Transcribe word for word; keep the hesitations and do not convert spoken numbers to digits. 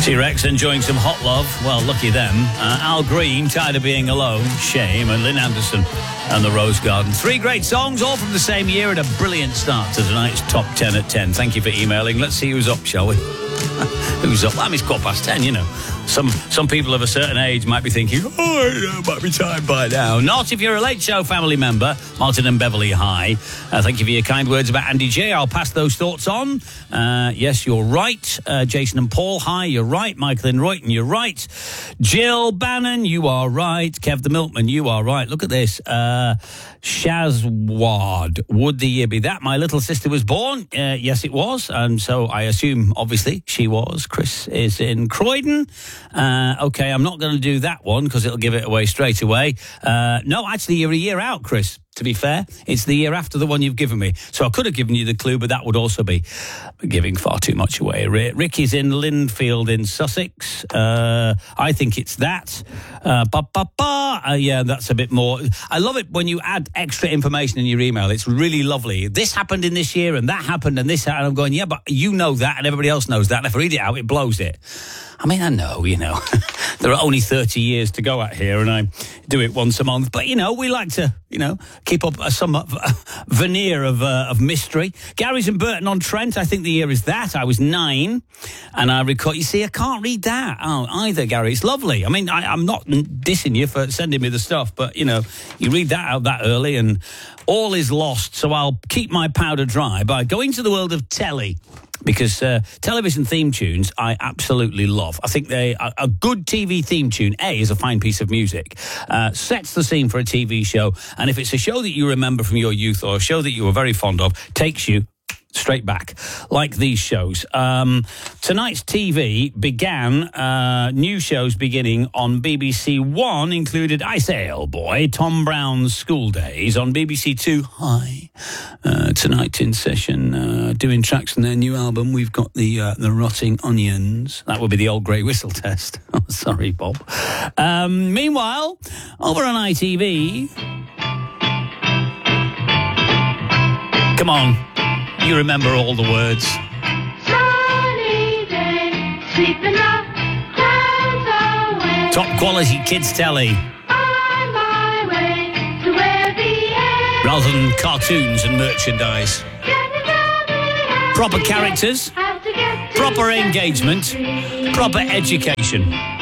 T-Rex enjoying some hot love. Well, lucky them. Uh, Al Green, Tired of Being Alone, Shame, and Lynn Anderson and the Rose Garden. Three great songs, all from the same year, and a brilliant start to tonight's Top ten at ten. Thank you for emailing. Let's see who's up, shall we? Who's up? I mean, it's quarter past ten, you know. Some some people of a certain age might be thinking, oh, it might be time by now. Not if you're a Late Show family member. Martin and Beverly, hi. Uh, thank you for your kind words about Andy J. I'll pass those thoughts on. Uh, yes, you're right. Uh, Jason and Paul, hi, you're right. Michael and Royton, you're right. Jill Bannon, you are right. Kev the Milkman, you are right. Look at this. Uh, Shazwad, would the year be that my little sister was born? Uh, yes, it was. And so I assume, obviously, she was. Chris is in Croydon. Uh, okay, I'm not going to do that one because it'll give it away straight away. Uh, no, actually, you're a year out, Chris. To be fair, it's the year after the one you've given me. So I could have given you the clue, but that would also be giving far too much away. Ricky's in Linfield in Sussex. Uh, I think it's that. Uh, ba, ba, ba. Uh, yeah, that's a bit more. I love it when you add extra information in your email. It's really lovely. This happened in this year and that happened and this happened. And I'm going, yeah, but you know that and everybody else knows that. And if I read it out, it blows it. I mean, I know, you know, there are only thirty years to go at here and I do it once a month. But, you know, we like to, you know, keep up a, some uh, veneer of uh, of mystery. Gary's in Burton-on-Trent. I think the year is that. I was nine and I record. You see, I can't read that oh, either, Gary. It's lovely. I mean, I, I'm not dissing you for sending me the stuff, but, you know, you read that out that early and all is lost. So I'll keep my powder dry by going to the world of telly. Because uh, television theme tunes, I absolutely love. I think they are a good T V theme tune. A is a fine piece of music, uh, sets the scene for a T V show, and if it's a show that you remember from your youth or a show that you were very fond of, takes you straight back, like these shows. Um, tonight's T V began, uh, new shows beginning on B B C One included I Say Old Boy, Tom Brown's School Days. On B B C Two, hi. Uh, tonight in session, uh, doing tracks from their new album, we've got the uh, the Rotting Onions. That would be the old grey whistle test. Oh, sorry, Bob. Um, meanwhile, over on I T V... Come on. You remember all the words. Sunny day, sweeping up clouds away. Top quality kids telly. On my way to where the air rather than cartoons and merchandise. Proper characters, proper engagement, proper education.